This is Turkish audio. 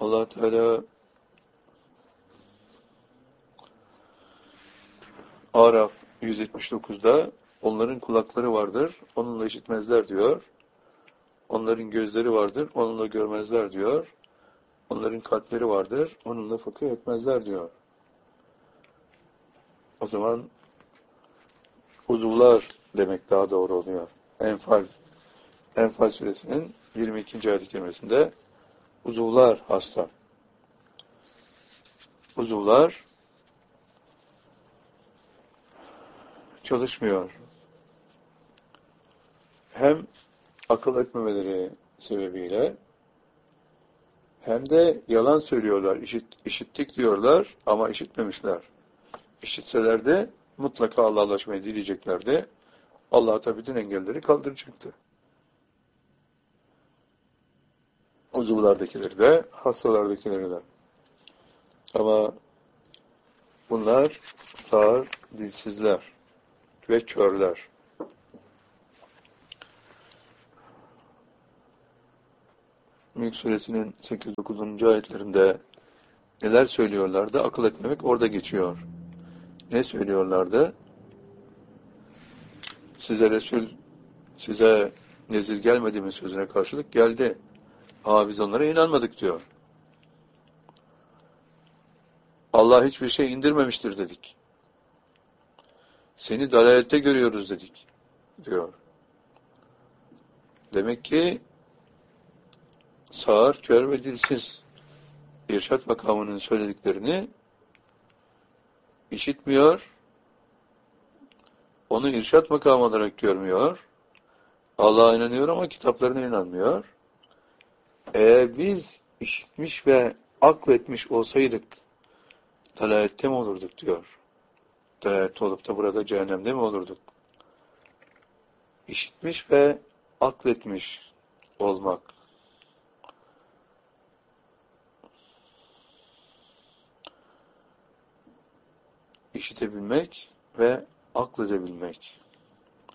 Allah Teala Araf 179'da onların kulakları vardır, onunla işitmezler diyor. Onların gözleri vardır, onunla görmezler diyor. Onların kalpleri vardır, onunla fıkıh etmezler diyor. O zaman uzuvlar demek daha doğru oluyor. Enfal suresinin 22. ayet-i kerimesinde uzuvlar hasta. Uzuvlar çalışmıyor. Hem akıl etmemeleri sebebiyle hem de yalan söylüyorlar. İşittik diyorlar ama işitmemişler. İşitseler de mutlaka Allah'laşmayı dileyeceklerdi. Allah da bütün engelleri kaldıracaktı. Uzuvlardakileri de, hastalardakileri de. Ama bunlar sağır, dilsizler ve körler. Mülk suresinin 8-9. ayetlerinde neler söylüyorlardı? Akıl etmemek orada geçiyor. Ne söylüyorlardı? Size nezir gelmedi mi sözüne karşılık geldi. Ama biz onlara inanmadık diyor. Allah hiçbir şey indirmemiştir dedik. Seni dalalette görüyoruz dedik diyor. Demek ki sağır, kör ve dilsiz irşad makamının söylediklerini işitmiyor, onu irşad makamı olarak görmüyor, Allah'a inanıyor ama kitaplarına inanmıyor. Eğer biz işitmiş ve akletmiş olsaydık dalalette mi olurduk diyor. Dalalette olup da burada cehennemde mi olurduk? İşitmiş ve akletmiş olmak. İşitebilmek ve akledebilmek.